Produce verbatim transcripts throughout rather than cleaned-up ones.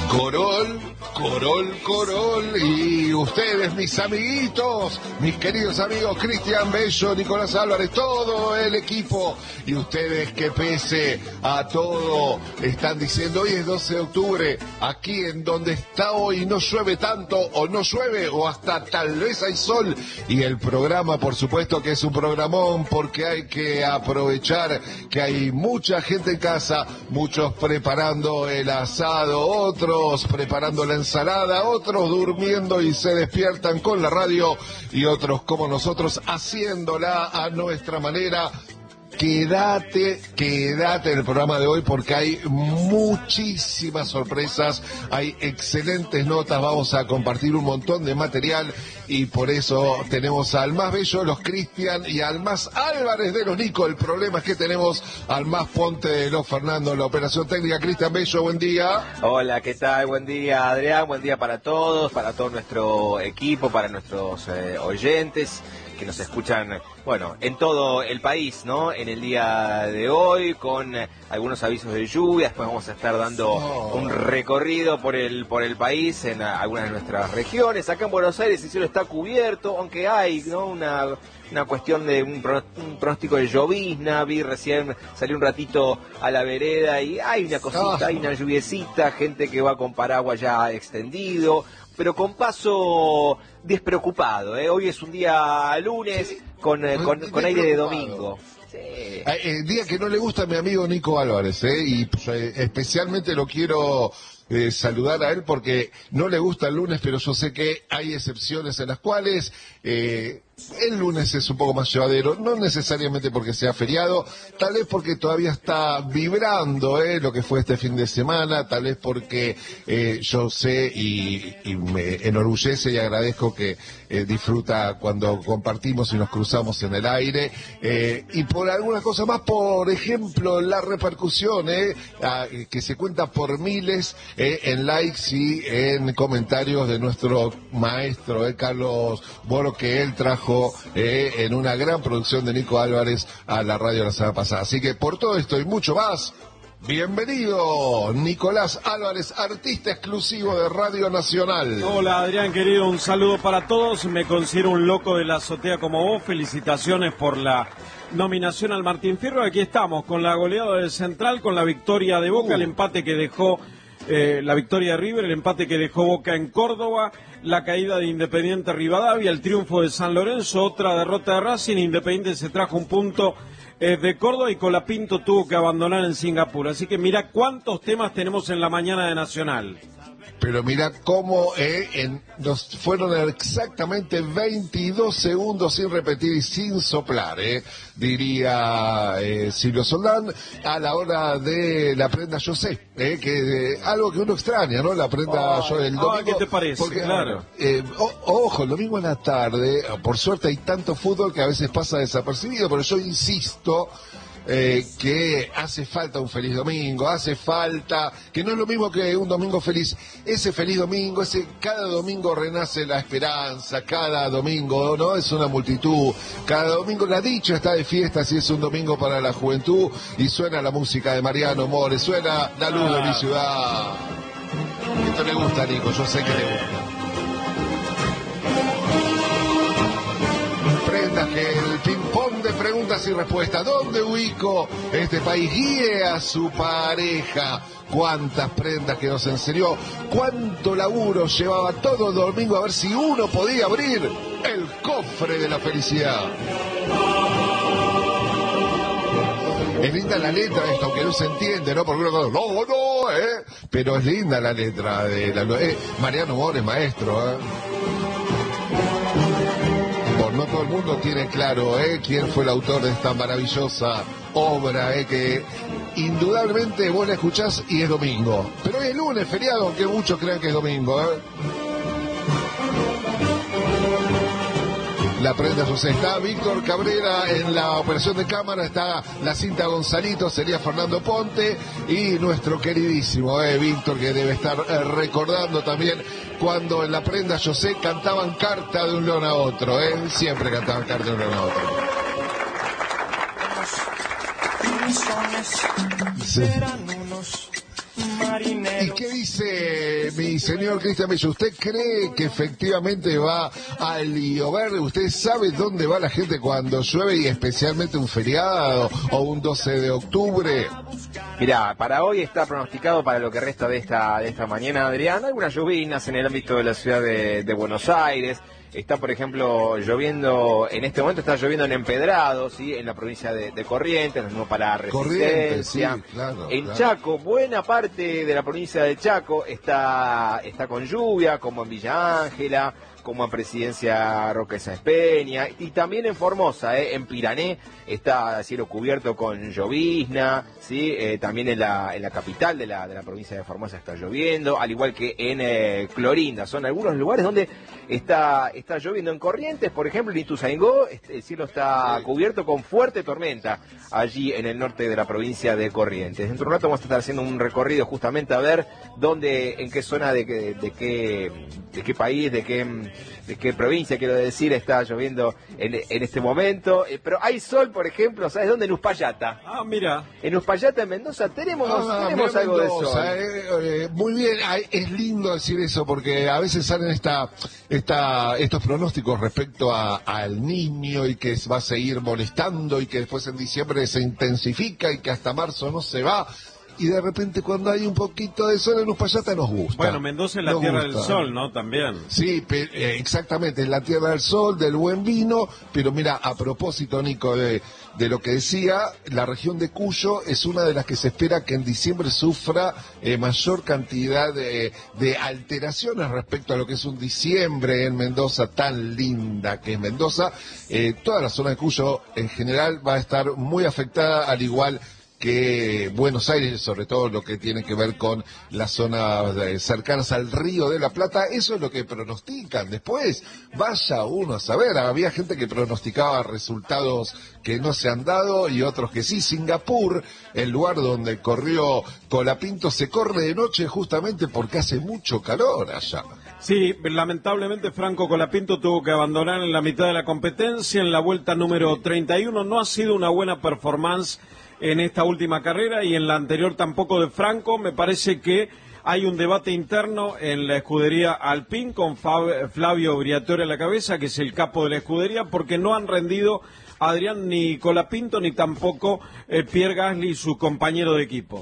Corol, Corol, Corol, y ustedes, mis amiguitos, mis queridos amigos Cristian Bello, Nicolás Álvarez, todo el equipo, y ustedes que pese a todo están diciendo hoy es doce de octubre, aquí en donde está hoy no llueve tanto, o no llueve, o hasta tal vez hay sol, y el programa por supuesto que es un programón, porque hay que aprovechar que hay mucha gente en casa, muchos preparando el asado, otros preparando la ensalada, otros durmiendo y se despiertan con la radio, y otros como nosotros haciéndola a nuestra manera. Quédate, quédate en el programa de hoy porque hay muchísimas sorpresas, hay excelentes notas, vamos a compartir un montón de material y por eso tenemos al más bello de los Cristian y al más Álvarez de los Nico. El problema es que tenemos al más Ponte de los Fernando en la operación técnica. Cristian Bello, buen día. Hola, ¿qué tal? Buen día, Adrián, buen día para todos, para todo nuestro equipo, para nuestros eh, oyentes que nos escuchan, bueno, en todo el país, ¿no? En el día de hoy, con eh, algunos avisos de lluvia. Después vamos a estar dando oh. un recorrido por el por el país en a, algunas de nuestras regiones. Acá en Buenos Aires el cielo está cubierto, aunque hay, ¿no? Una, una cuestión de un, pro, un pronóstico de llovizna. Vi recién, salí un ratito a la vereda y hay una cosita, oh. hay una lluviecita, gente que va con paraguas ya extendido, pero con paso despreocupado, ¿eh? Hoy es un día lunes sí, con, eh, con, con aire de domingo. Sí. El día que no le gusta a mi amigo Nico Álvarez, ¿eh? Y pues, eh, especialmente lo quiero eh, saludar a él porque no le gusta el lunes, pero yo sé que hay excepciones en las cuales eh, el lunes es un poco más llevadero, no necesariamente porque sea feriado, tal vez porque todavía está vibrando eh, lo que fue este fin de semana, tal vez porque eh, yo sé y, y me enorgullece y agradezco que eh, disfruta cuando compartimos y nos cruzamos en el aire, eh, y por algunas cosas más, por ejemplo, la repercusión eh, a, que se cuenta por miles eh, en likes y en comentarios de nuestro maestro, eh, Carlos Boro, que él trajo Eh, en una gran producción de Nico Álvarez a la radio la semana pasada. Así que por todo esto y mucho más, bienvenido Nicolás Álvarez, artista exclusivo de Radio Nacional. Hola Adrián querido, un saludo para todos. Me considero un loco de la azotea como vos. Felicitaciones por la nominación al Martín Fierro. Aquí estamos con la goleada del Central, con la victoria de Boca, uh. el empate que dejó Eh, la victoria de River, el empate que dejó Boca en Córdoba, la caída de Independiente Rivadavia, el triunfo de San Lorenzo, otra derrota de Racing. Independiente se trajo un punto eh, de Córdoba y Colapinto tuvo que abandonar en Singapur. Así que mira cuántos temas tenemos en la mañana de Nacional. Pero mira cómo eh, en, nos fueron exactamente veintidós segundos sin repetir y sin soplar, eh, diría eh, Silvio Soldán, a la hora de la prenda yo sé, eh, que eh, algo que uno extraña, ¿no? La prenda oh, yo el domingo. Oh, ¿qué te parece? Porque, claro. Eh, oh, ojo, el domingo en la tarde, por suerte hay tanto fútbol que a veces pasa desapercibido, pero yo insisto Eh, que hace falta un feliz domingo, hace falta, que no es lo mismo que un domingo feliz, ese feliz domingo, ese cada domingo renace la esperanza, cada domingo, ¿no? Es una multitud, cada domingo la dicha está de fiesta si es un domingo para la juventud, y suena la música de Mariano Mores, suena La Luz de mi ciudad. Esto le gusta a Nico, yo sé que le gusta. Prendas que el ping-pong de preguntas y respuestas. ¿Dónde ubico este país? Guíe a su pareja. Cuántas prendas que nos enseñó. Cuánto laburo llevaba todo el domingo a ver si uno podía abrir el cofre de la felicidad. Es linda la letra esto, aunque no se entiende, ¿no? Porque uno dice, no, no, ¿eh? Pero es linda la letra de la... Eh, Mariano Mores, maestro, ¿eh? No todo el mundo tiene claro ¿eh? quién fue el autor de esta maravillosa obra, ¿eh? que indudablemente vos la escuchás y es domingo. Pero hoy es lunes, feriado, aunque muchos crean que es domingo. ¿eh? La prenda José, está Víctor Cabrera en la operación de cámara, está la cinta Gonzalito, sería Fernando Ponte, y nuestro queridísimo eh, Víctor, que debe estar eh, recordando también cuando en la prenda José cantaban Carta de un león a otro, eh, siempre cantaban Carta de un león a otro. Serán unos marineros ¿Y qué dice mi señor Cristian Bello? ¿Usted cree que efectivamente va al Lío Verde? ¿Usted sabe dónde va la gente cuando llueve y especialmente un feriado o un doce de octubre? Mirá, para hoy está pronosticado para lo que resta de esta de esta mañana, Adrián, algunas lluvias en el ámbito de la ciudad de, de Buenos Aires. Está, por ejemplo, lloviendo, en este momento está lloviendo en Empedrado, ¿sí? En la provincia de, de Corrientes, lo mismo para Resistencia. Sí, claro, en claro. Chaco, buena parte de la provincia de Chaco está, está con lluvia, como en Villa Ángela, como en Presidencia Roque Sáenz Peña, y también en Formosa, ¿eh? En Pirané está cielo cubierto con llovizna, ¿sí? Eh, también en la, en la capital de la, de la provincia de Formosa está lloviendo, al igual que en eh, Clorinda. Son algunos lugares donde está, está lloviendo. En Corrientes, por ejemplo, en Ituzaingó, el cielo está cubierto con fuerte tormenta allí en el norte de la provincia de Corrientes. Dentro de un rato vamos a estar haciendo un recorrido justamente a ver dónde, en qué zona de, de, de qué de qué país, de qué de qué provincia, quiero decir, está lloviendo en, en este momento. Eh, pero hay sol, por ejemplo, ¿sabes dónde? En Uspallata. Ah, mira. En Uspallata, en Mendoza, tenemos, Ah, tenemos mira, algo Mendoza, de sol. eh, eh, muy bien, ay, es lindo decir eso porque a veces salen esta, esta, estos pronósticos respecto a, al niño y que va a seguir molestando y que después en diciembre se intensifica y que hasta marzo no se va. Y de repente cuando hay un poquito de sol en Uspallata nos gusta. Bueno, Mendoza es la nos tierra gusta. del sol, ¿no? También. Sí, pe- eh, exactamente, es la tierra del sol, del buen vino, pero mira, a propósito, Nico, de, de lo que decía, la región de Cuyo es una de las que se espera que en diciembre sufra eh, mayor cantidad de, de alteraciones respecto a lo que es un diciembre en Mendoza, tan linda que es Mendoza. Eh, toda la zona de Cuyo en general va a estar muy afectada, al igual que Buenos Aires, sobre todo lo que tiene que ver con las zonas eh, cercanas al Río de la Plata. Eso es lo que pronostican. Después, vaya uno a saber, había gente que pronosticaba resultados que no se han dado y otros que sí. Singapur, el lugar donde corrió Colapinto, se corre de noche justamente porque hace mucho calor allá. Sí, lamentablemente Franco Colapinto tuvo que abandonar en la mitad de la competencia en la vuelta número treinta y uno. No ha sido una buena performance en esta última carrera y en la anterior tampoco de Franco. Me parece que hay un debate interno en la escudería Alpine con Fab- Flavio Briatore a la cabeza, que es el capo de la escudería, porque no han rendido Adrián ni Colapinto ni tampoco eh, Pierre Gasly, su compañero de equipo.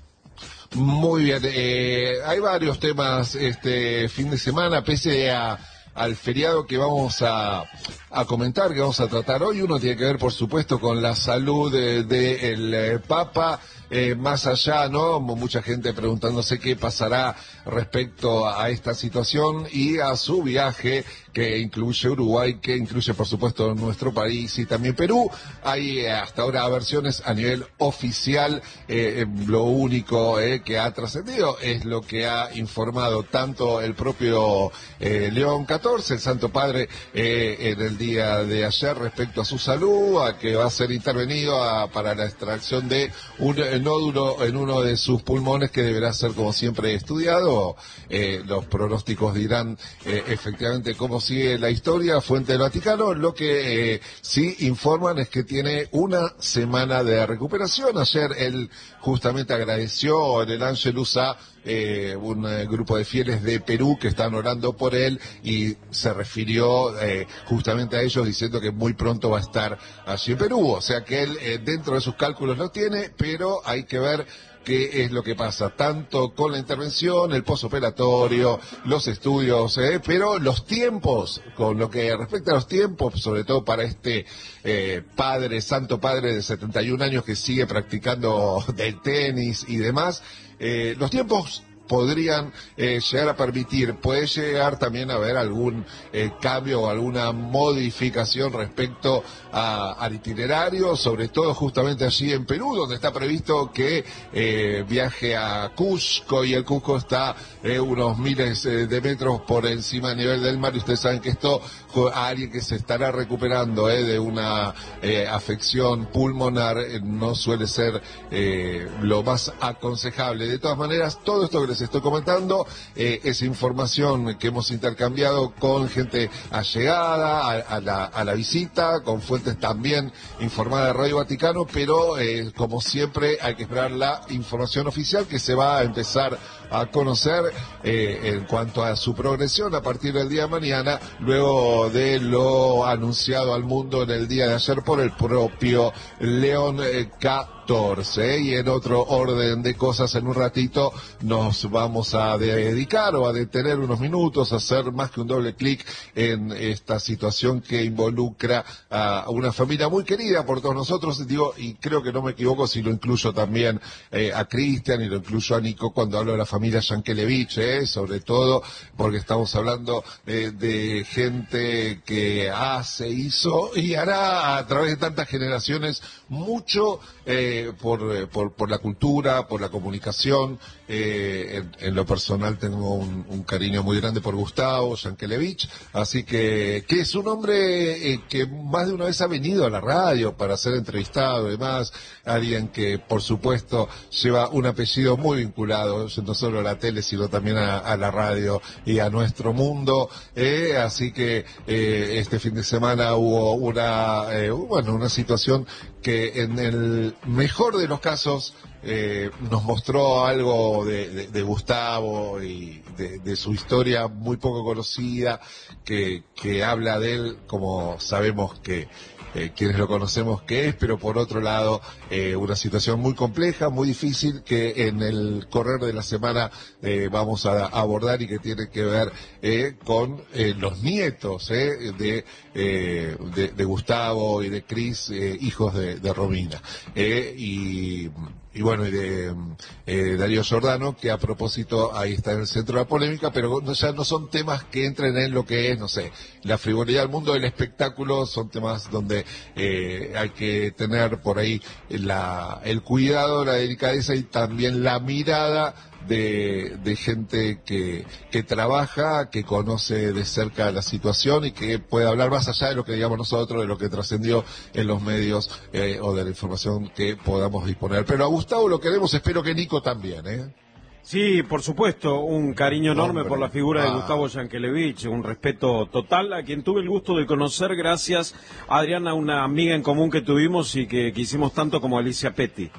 Muy bien, eh, hay varios temas este fin de semana, pese a al feriado que vamos a, a comentar, que vamos a tratar hoy. Uno tiene que ver, por supuesto, con la salud del de, de eh, Papa, eh, más allá, ¿no? Mucha gente preguntándose qué pasará respecto a esta situación y a su viaje, que incluye Uruguay, que incluye, por supuesto, nuestro país y también Perú. Hay eh, hasta ahora versiones a nivel oficial. Eh, lo único eh, que ha trascendido es lo que ha informado tanto el propio eh, León catorce, el Santo Padre, eh, en el día de ayer respecto a su salud, a que va a ser intervenido a, para la extracción de un eh, nódulo en uno de sus pulmones que deberá ser, como siempre, estudiado. Eh, los pronósticos dirán eh, efectivamente cómo sigue la historia. Fuente del Vaticano, lo que eh, sí informan es que tiene una semana de recuperación. Ayer él justamente agradeció en el Ángelus a eh, un eh, grupo de fieles de Perú que están orando por él y se refirió eh, justamente a ellos diciendo que muy pronto va a estar allí en Perú. O sea que él eh, dentro de sus cálculos lo tiene, pero hay que ver qué es lo que pasa, tanto con la intervención, el posoperatorio, los estudios, eh, pero los tiempos, con lo que respecta a los tiempos, sobre todo para este eh, padre, santo padre de setenta y un años que sigue practicando del tenis y demás, eh, los tiempos podrían eh, llegar a permitir, puede llegar también a haber algún eh, cambio o alguna modificación respecto a, al itinerario, sobre todo justamente allí en Perú, donde está previsto que eh, viaje a Cusco, y el Cusco está eh, unos miles eh, de metros por encima del nivel del mar, y ustedes saben que esto a alguien que se estará recuperando eh, de una eh, afección pulmonar eh, no suele ser eh, lo más aconsejable. De todas maneras, todo esto que les les estoy comentando, eh, esa información que hemos intercambiado con gente allegada a, a, la, a la visita, con fuentes también informadas de Radio Vaticano, pero eh, como siempre hay que esperar la información oficial que se va a empezar a conocer eh, en cuanto a su progresión a partir del día de mañana, luego de lo anunciado al mundo en el día de ayer por el propio León eh, catorce. Y en otro orden de cosas, en un ratito nos vamos a dedicar o a detener unos minutos, a hacer más que un doble clic en esta situación que involucra a una familia muy querida por todos nosotros, digo, y creo que no me equivoco si lo incluyo también eh, a Cristian y lo incluyo a Nico cuando hablo de la familia Yankelevich, eh, sobre todo porque estamos hablando eh, de gente que hace, hizo y hará a través de tantas generaciones mucho eh, por, por, por la cultura, por la comunicación. Eh, en, en lo personal tengo un, un cariño muy grande por Gustavo Yankelevich, así que, que es un hombre eh, que más de una vez ha venido a la radio para ser entrevistado y demás, alguien que por supuesto lleva un apellido muy vinculado, no solo a la tele, sino también a, a la radio y a nuestro mundo, eh, así que eh, este fin de semana hubo una, eh, bueno, una situación que en el mejor de los casos eh, nos mostró algo de, de, de Gustavo y de, de su historia muy poco conocida, que, que habla de él como sabemos que Eh, quienes lo conocemos que es, pero por otro lado eh, una situación muy compleja, muy difícil, que en el correr de la semana eh, vamos a abordar y que tiene que ver eh, con eh, los nietos eh, de, eh, de, de Gustavo y de Cris, eh, hijos de, de Romina. Eh, y... y bueno, y de eh, Darío Giordano, que a propósito ahí está en el centro de la polémica, pero no, ya no son temas que entren en lo que es, no sé, la frivolidad del mundo del espectáculo, son temas donde eh, hay que tener por ahí la, el cuidado, la delicadeza y también la mirada de, de gente que, que trabaja, que conoce de cerca la situación y que puede hablar más allá de lo que digamos nosotros, de lo que trascendió en los medios eh, o de la información que podamos disponer. Pero a Gustavo lo queremos, espero que Nico también, ¿eh? Sí, por supuesto, un cariño enorme Hombre. por la figura Ah. de Gustavo Yankelevich, un respeto total, a quien tuve el gusto de conocer gracias a Adriana, una amiga en común que tuvimos y que quisimos tanto como Alicia Petty.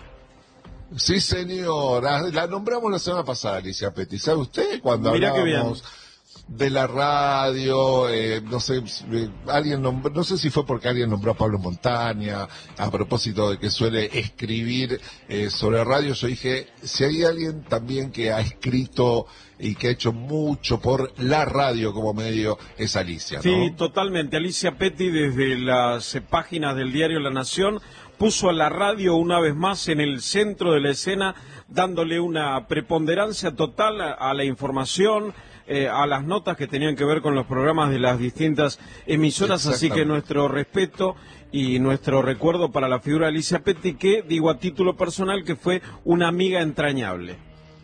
Sí, señora, la nombramos la semana pasada, Alicia Petty. ¿Sabe usted cuando Mirá qué bien. hablábamos de la radio, eh, no sé, eh, alguien nombró, no sé si fue porque alguien nombró a Pablo Montaña, a propósito de que suele escribir eh, sobre radio, yo dije, si hay alguien también que ha escrito y que ha hecho mucho por la radio como medio, es Alicia, ¿no? Sí, totalmente. Alicia Petty, desde las eh, páginas del diario La Nación, puso a la radio una vez más en el centro de la escena, dándole una preponderancia total a, a la información, eh, a las notas que tenían que ver con los programas de las distintas emisoras, así que nuestro respeto y nuestro recuerdo para la figura de Alicia Petty, que digo a título personal que fue una amiga entrañable.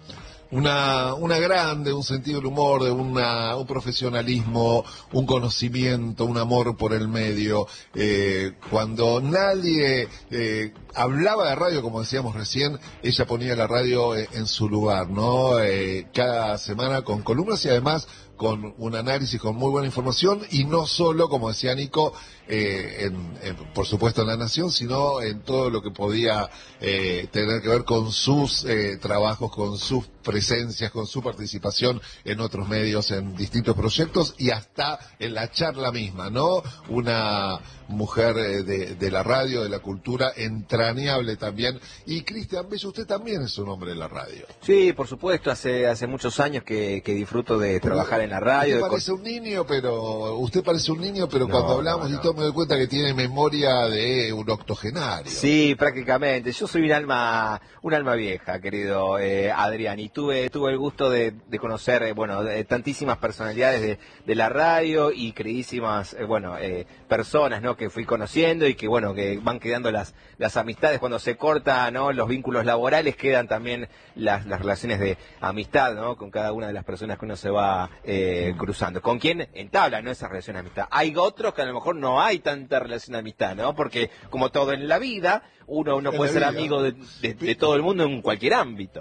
Una, una grande, un sentido del humor, de una, un profesionalismo, un conocimiento, un amor por el medio. Eh, cuando nadie eh, hablaba de radio, como decíamos recién, ella ponía la radio en, en su lugar, ¿no? Eh, cada semana con columnas y además con un análisis, con muy buena información, y no solo, como decía Nico, eh, en, en, por supuesto en La Nación, sino en todo lo que podía eh, tener que ver con sus eh, trabajos, con sus presencias, con su participación en otros medios, en distintos proyectos y hasta en la charla misma, ¿no? Una mujer eh, de, de la radio, de la cultura, entrañable también. Y Cristian Bello, usted también es un hombre de la radio. Sí, por supuesto, hace hace muchos años que, que disfruto de trabajar en la radio. Usted de parece un niño, pero usted parece un niño, pero No, cuando hablamos no, no. y todo me doy cuenta que tiene memoria de un octogenario. Sí, prácticamente. Yo soy un alma, un alma vieja, querido eh, Adrián, y tuve, tuve el gusto de, de conocer, eh, bueno, de tantísimas personalidades de, de la radio y queridísimas, eh, bueno, eh, personas, ¿no? Que fui conociendo y que, bueno, que van quedando las, las amistades cuando se cortan, ¿no? Los vínculos laborales, quedan también las, las relaciones de amistad, ¿no? Con cada una de las personas que uno se va eh, cruzando. Con quien entabla, ¿no? Esa relación de amistad. Hay otros que a lo mejor no hay tanta relación de amistad, ¿no? Porque como todo en la vida, uno, uno puede ser vida. amigo de, de, de todo el mundo en cualquier ámbito.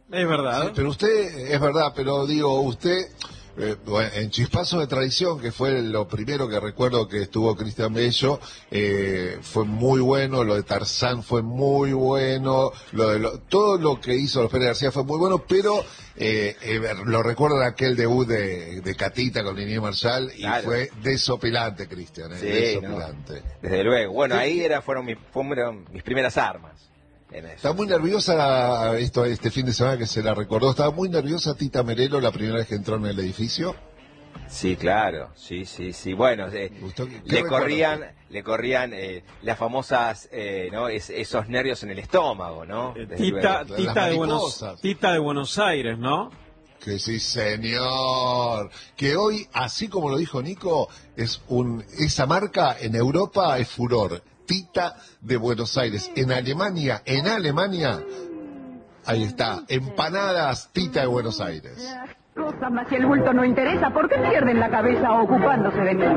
Es verdad. Sí, pero usted, es verdad, pero digo, usted... Eh, bueno, en Chispazos de Tradición, que fue lo primero que recuerdo que estuvo Cristian Bello, eh, fue muy bueno, lo de Tarzán fue muy bueno, lo de lo, todo lo que hizo los Pérez García fue muy bueno, pero eh, eh, lo recuerdo en aquel debut de, de Catita con Niní Marshall y claro. Fue desopilante, Cristian, eh, sí, desopilante. No, desde luego, bueno, sí. Ahí era, fueron, mis, fueron mis primeras armas. Está muy nerviosa esto este fin de semana que se la recordó. Estaba muy nerviosa Tita Merelo la primera vez que entró en el edificio. Sí, claro, sí, sí, sí. Bueno, eh, le corrían, le corrían eh, las famosas, eh, ¿no? Es, esos nervios en el estómago, ¿no? Eh, tita, tita, de Buenos, Tita de Buenos Aires, ¿no? Que sí, señor. Que hoy, así como lo dijo Nico, es un esa marca en Europa es furor. Tita de Buenos Aires. En Alemania, en Alemania, ahí está, empanadas Tita de Buenos Aires. Cosas más si el bulto no interesa, ¿por qué pierden la cabeza ocupándose de mí?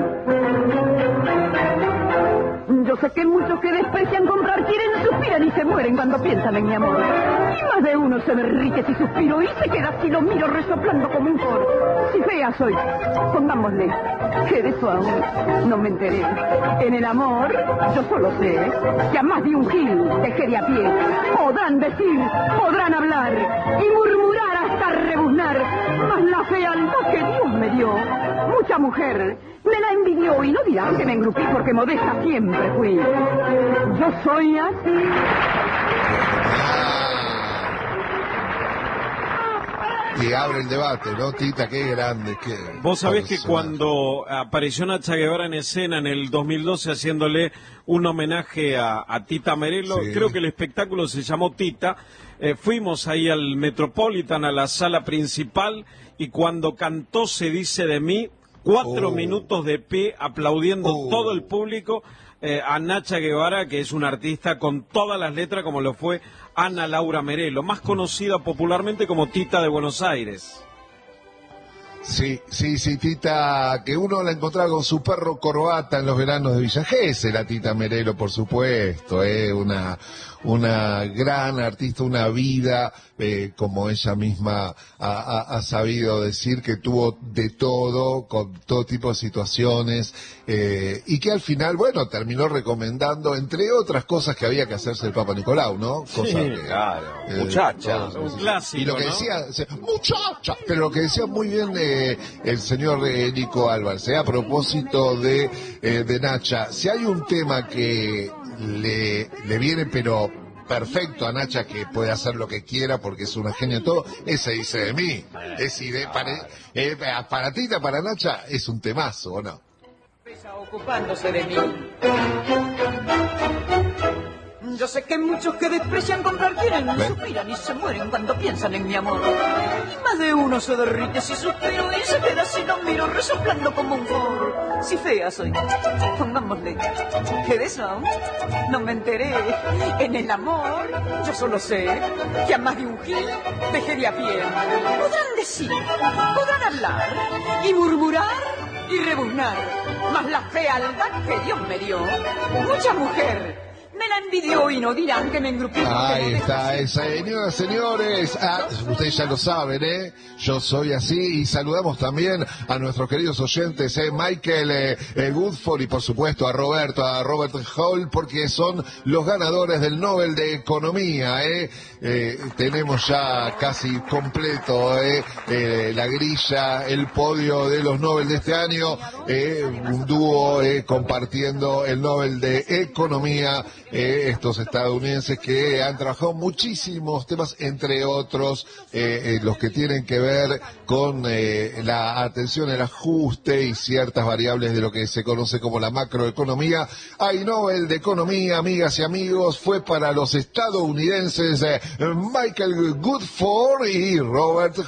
Yo sé que muchos que desprecian comprar quieren, suspiran y se mueren cuando piensan en mi amor. Y más de uno se derrite si suspiro y se queda así lo miro resoplando como un coro. Si fea soy, pongámosle, que de eso aún no me enteré. En el amor, yo solo sé que a más de un gil dejé de a pie. Podrán decir, podrán hablar y murmurar hasta rebuznar, mas la fealdad que Dios me dio, mucha mujer me la envidió y no dirán que me engrupí porque modesta siempre fui. Yo soy así. Y abre el debate, ¿no, Tita? Qué grande. Qué Vos sabés que cuando apareció Nacha Guevara en escena en el dos mil doce haciéndole un homenaje a, a Tita Merelo, sí. Creo que el espectáculo se llamó Tita, eh, fuimos ahí al Metropolitan, a la sala principal, y cuando cantó Se dice de mí, cuatro oh. minutos de pie aplaudiendo oh. todo el público eh, a Nacha Guevara, que es una artista con todas las letras como lo fue Ana Laura Merelo, más conocida popularmente como Tita de Buenos Aires. Sí, sí, sí, Tita, que uno la encontraba con su perro corbata en los veranos de Villa Gesell, la Tita Merelo, por supuesto, eh, una, una gran artista, una vida, eh, como ella misma ha, ha, ha sabido decir, que tuvo de todo, con todo tipo de situaciones, eh, y que al final, bueno, terminó recomendando, entre otras cosas, que había que hacerse el Papa Nicolau, ¿no? Cosas sí, que, claro, eh, muchacha, un clásico, y lo que ¿no? decía, muchacha, pero lo que decía muy bien eh, el señor eh, Nico Álvarez, eh, a propósito de, eh, de Nacha, si hay un tema que le, le viene pero perfecto a Nacha, que puede hacer lo que quiera porque es una genia de todo, ese dice de mí, es de, para, eh, para Tita, para Nacha es un temazo, ¿o no? Ocupándose de mí. Yo sé que muchos que desprecian comprar quieren, ¿ven? Suspiran y se mueren cuando piensan en mi amor. Y más de uno se derrite si suspiro y se queda si lo miro resoplando como un foro. Si fea soy, pongámosle, que de eso no me enteré. En el amor, yo solo sé que a más de un gil dejé de a pie. Podrán decir, podrán hablar y murmurar y rebuznar, mas la fealdad que Dios me dio, mucha mujer me la envidió y no dirán que me engrupí. Ahí está, señoras, señores. Ah, ustedes ya lo saben, ¿eh? Yo soy así. Y saludamos también a nuestros queridos oyentes, ¿eh? Michael eh, eh, Goodford y por supuesto a Roberto, a Robert Hall, porque son los ganadores del Nobel de Economía, ¿eh? Eh, tenemos ya casi completo eh, eh, la grilla, el podio de los Nobel de este año. Eh, un dúo eh, compartiendo el Nobel de Economía. Eh, estos estadounidenses que han trabajado muchísimos temas, entre otros eh, eh, los que tienen que ver con eh, la atención, el ajuste y ciertas variables de lo que se conoce como la macroeconomía. Hay Nobel de Economía, amigas y amigos, fue para los estadounidenses eh, Michael Goodford y Robert